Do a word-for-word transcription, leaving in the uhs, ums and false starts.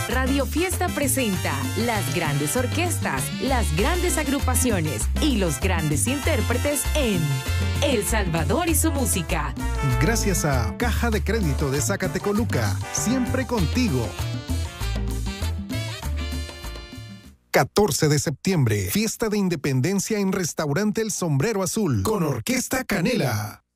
Radio Fiesta presenta las grandes orquestas, las grandes agrupaciones y los grandes intérpretes en El Salvador y su música. Gracias a Caja de Crédito de Zacatecoluca, siempre contigo. catorce de septiembre, fiesta de independencia en Restaurante El Sombrero Azul, con Orquesta Canela.